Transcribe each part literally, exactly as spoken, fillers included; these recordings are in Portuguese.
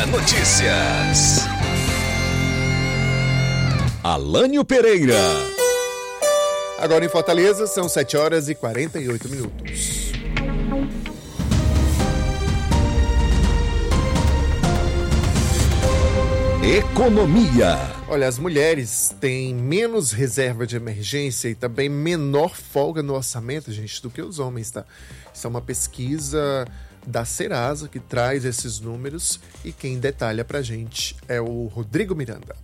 Notícias. Alânio Pereira. Agora em Fortaleza são sete horas e quarenta e oito minutos. Economia. Olha, as mulheres têm menos reserva de emergência e também menor folga no orçamento, gente, do que os homens, tá? Isso é uma pesquisa da Serasa que traz esses números e quem detalha pra gente é o Rodrigo Miranda.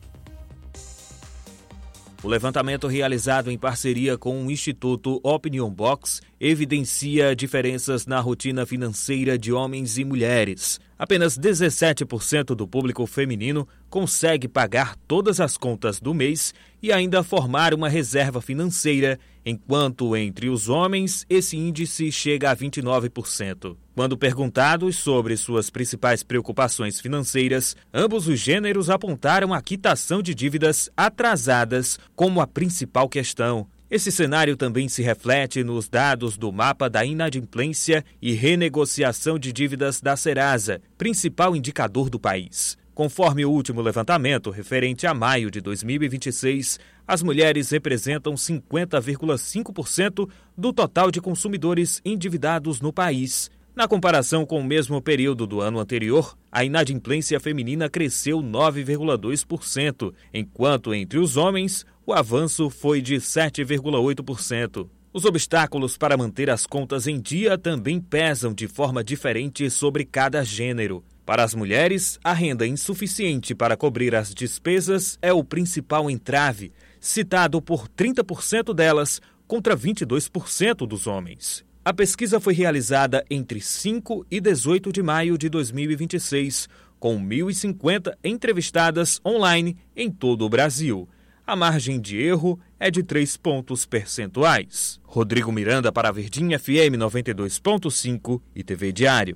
O levantamento realizado em parceria com o Instituto Opinion Box evidencia diferenças na rotina financeira de homens e mulheres. Apenas dezessete por cento do público feminino consegue pagar todas as contas do mês e ainda formar uma reserva financeira, enquanto entre os homens esse índice chega a vinte e nove por cento. Quando perguntados sobre suas principais preocupações financeiras, ambos os gêneros apontaram a quitação de dívidas atrasadas como a principal questão. Esse cenário também se reflete nos dados do mapa da inadimplência e renegociação de dívidas da Serasa, principal indicador do país. Conforme o último levantamento, referente a maio de dois mil e vinte e seis, as mulheres representam cinquenta vírgula cinco por cento do total de consumidores endividados no país. Na comparação com o mesmo período do ano anterior, a inadimplência feminina cresceu nove vírgula dois por cento, enquanto entre os homens o avanço foi de sete vírgula oito por cento. Os obstáculos para manter as contas em dia também pesam de forma diferente sobre cada gênero. Para as mulheres, a renda insuficiente para cobrir as despesas é o principal entrave, citado por trinta por cento delas contra vinte e dois por cento dos homens. A pesquisa foi realizada entre cinco e dezoito de maio de dois mil e vinte e seis, com mil e cinquenta entrevistadas online em todo o Brasil. A margem de erro é de três pontos percentuais. Rodrigo Miranda para a Verdinha F M noventa e dois ponto cinco e T V Diário.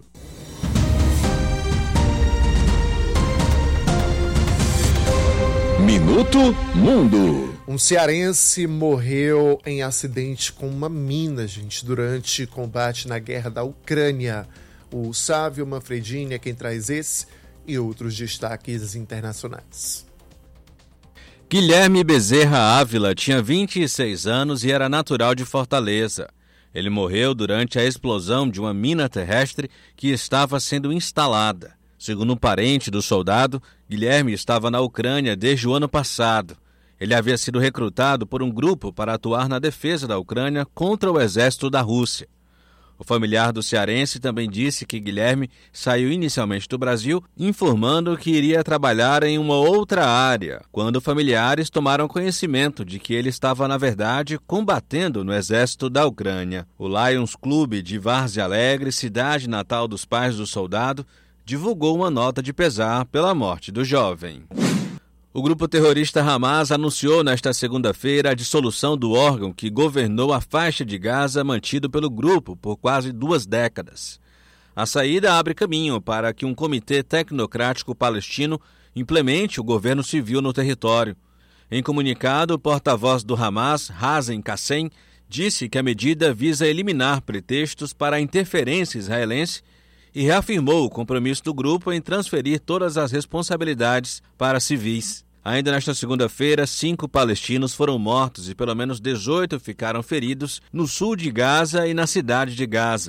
Minuto Mundo. Um cearense morreu em acidente com uma mina, gente, durante combate na guerra da Ucrânia. O Sávio Manfredini é quem traz esse e outros destaques internacionais. Guilherme Bezerra Ávila tinha vinte e seis anos e era natural de Fortaleza. Ele morreu durante a explosão de uma mina terrestre que estava sendo instalada. Segundo um parente do soldado, Guilherme estava na Ucrânia desde o ano passado. Ele havia sido recrutado por um grupo para atuar na defesa da Ucrânia contra o exército da Rússia. O familiar do cearense também disse que Guilherme saiu inicialmente do Brasil, informando que iria trabalhar em uma outra área, quando familiares tomaram conhecimento de que ele estava, na verdade, combatendo no exército da Ucrânia. O Lions Clube de Várzea Alegre, cidade natal dos pais do soldado, divulgou uma nota de pesar pela morte do jovem. O grupo terrorista Hamas anunciou nesta segunda-feira a dissolução do órgão que governou a faixa de Gaza mantido pelo grupo por quase duas décadas. A saída abre caminho para que um comitê tecnocrático palestino implemente o governo civil no território. Em comunicado, o porta-voz do Hamas, Hazen Kassem, disse que a medida visa eliminar pretextos para a interferência israelense e reafirmou o compromisso do grupo em transferir todas as responsabilidades para civis. Ainda nesta segunda-feira, cinco palestinos foram mortos e pelo menos dezoito ficaram feridos no sul de Gaza e na cidade de Gaza.